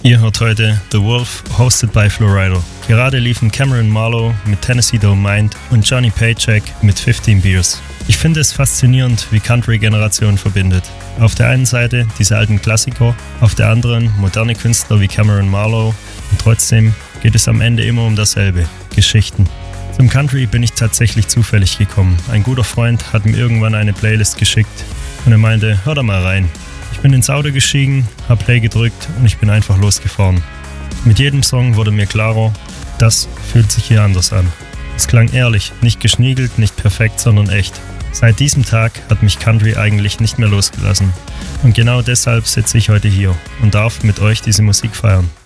Ihr hört heute The Wolf, hosted by Flowrider. Gerade liefen Cameron Marlowe mit Tennessee Don't Mind und Johnny Paycheck mit 15 Beers. Ich finde es faszinierend, wie Country Generationen verbindet. Auf der einen Seite diese alten Klassiker, auf der anderen moderne Künstler wie Cameron Marlowe und trotzdem geht es am Ende immer um dasselbe, Geschichten. Zum Country bin ich tatsächlich zufällig gekommen. Ein guter Freund hat mir irgendwann eine Playlist geschickt und er meinte, hör da mal rein. Ich bin ins Auto gestiegen, hab Play gedrückt und ich bin einfach losgefahren. Mit jedem Song wurde mir klarer, das fühlt sich hier anders an. Es klang ehrlich, nicht geschniegelt, nicht perfekt, sondern echt. Seit diesem Tag hat mich Country eigentlich nicht mehr losgelassen. Und genau deshalb sitze ich heute hier und darf mit euch diese Musik feiern.